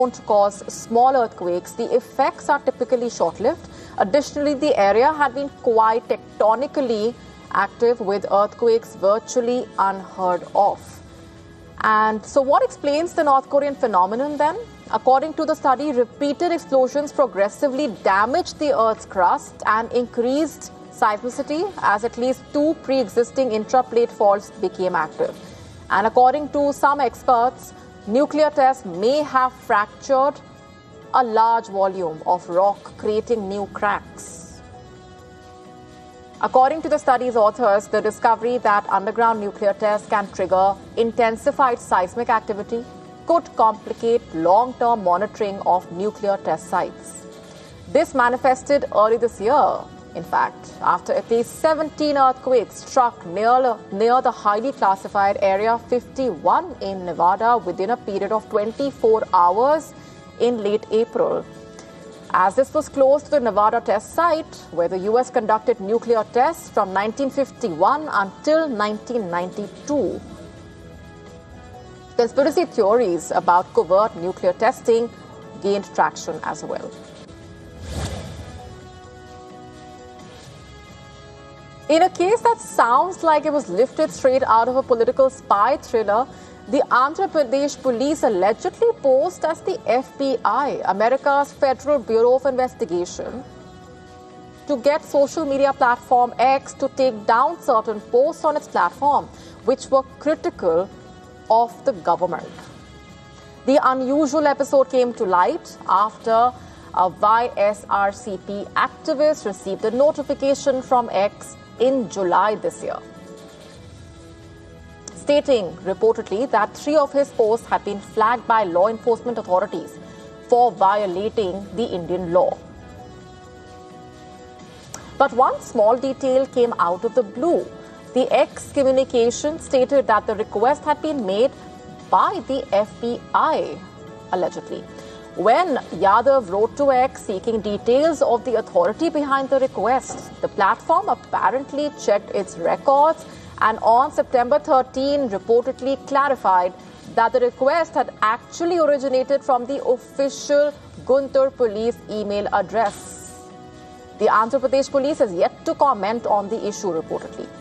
to cause small earthquakes, the effects are typically short-lived. Additionally, the area had been quite tectonically active, with earthquakes virtually unheard of. And so what explains the North Korean phenomenon then? According to the study, repeated explosions progressively damaged the Earth's crust and increased seismicity as at least two pre-existing intraplate faults became active. And according to some experts, nuclear tests may have fractured a large volume of rock, creating new cracks. According to the study's authors, the discovery that underground nuclear tests can trigger intensified seismic activity could complicate long-term monitoring of nuclear test sites. This manifested early this year, in fact, after at least 17 earthquakes struck near the highly classified Area 51 in Nevada within a period of 24 hours in late April. As this was close to the Nevada test site, where the U.S. conducted nuclear tests from 1951 until 1992. Conspiracy theories about covert nuclear testing gained traction as well. In a case that sounds like it was lifted straight out of a political spy thriller, the Andhra Pradesh police allegedly posed as the FBI, America's Federal Bureau of Investigation, to get social media platform X to take down certain posts on its platform, which were critical of the government. The unusual episode came to light after a YSRCP activist received a notification from X in July this year, stating reportedly that 3 of his posts had been flagged by law enforcement authorities for violating the Indian law. But one small detail came out of the blue. The X communication stated that the request had been made by the FBI, allegedly. When Yadav wrote to X seeking details of the authority behind the request, the platform apparently checked its records and on September 13 reportedly clarified that the request had actually originated from the official Guntur police email address. The Andhra Pradesh police has yet to comment on the issue reportedly.